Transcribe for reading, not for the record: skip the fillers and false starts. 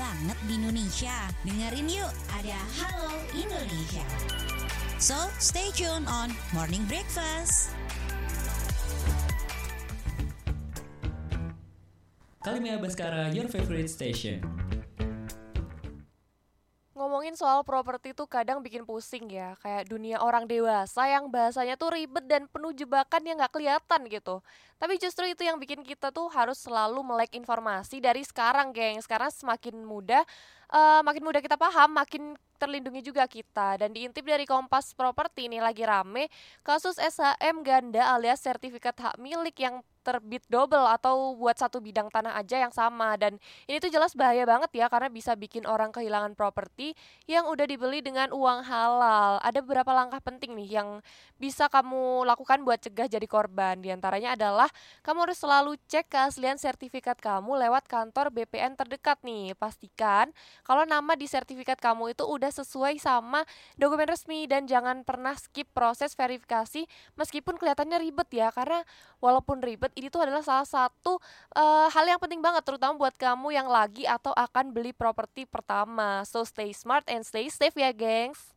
banget di Indonesia. Dengerin yuk, ada Halo Indonesia. So, stay tuned on Morning Breakfast. Kalimia Baskara, your favorite station. Ngomongin soal properti tuh kadang bikin pusing ya. Kayak dunia orang dewasa yang bahasanya tuh ribet dan penuh jebakan yang gak kelihatan gitu. Tapi justru itu yang bikin kita tuh harus selalu melek informasi dari sekarang, geng. Sekarang semakin mudah, makin mudah kita paham, makin terlindungi juga kita. Dan diintip dari Kompas Properti ini lagi rame kasus SHM ganda alias sertifikat hak milik yang terbit double atau buat satu bidang tanah aja yang sama. Dan ini tuh jelas bahaya banget ya, karena bisa bikin orang kehilangan properti yang udah dibeli dengan uang halal. Ada beberapa langkah penting nih yang bisa kamu lakukan buat cegah jadi korban. Di antaranya adalah kamu harus selalu cek keaslian sertifikat kamu lewat kantor BPN terdekat nih. Pastikan kalau nama di sertifikat kamu itu udah sesuai sama dokumen resmi, dan jangan pernah skip proses verifikasi meskipun kelihatannya ribet ya, karena walaupun ribet ini tuh adalah salah satu hal yang penting banget, terutama buat kamu yang lagi atau akan beli properti pertama. So stay smart and stay safe ya, gengs.